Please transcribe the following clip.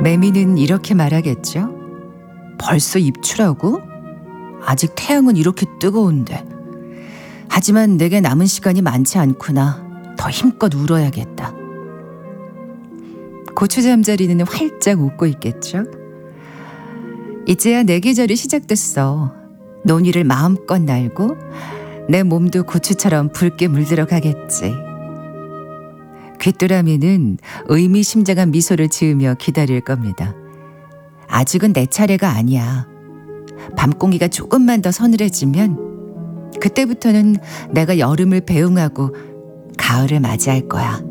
매미는 이렇게 말하겠죠. 벌써 입추라고? 아직 태양은 이렇게 뜨거운데. 하지만 내게 남은 시간이 많지 않구나. 더 힘껏 울어야겠다. 고추 잠자리는 활짝 웃고 있겠죠. 이제야 내 계절이 시작됐어. 논위를 마음껏 날고 내 몸도 고추처럼 붉게 물들어 가겠지. 귀뚜라미는 의미심장한 미소를 지으며 기다릴 겁니다. 아직은 내 차례가 아니야. 밤공기가 조금만 더 서늘해지면 그때부터는 내가 여름을 배웅하고 가을을 맞이할 거야.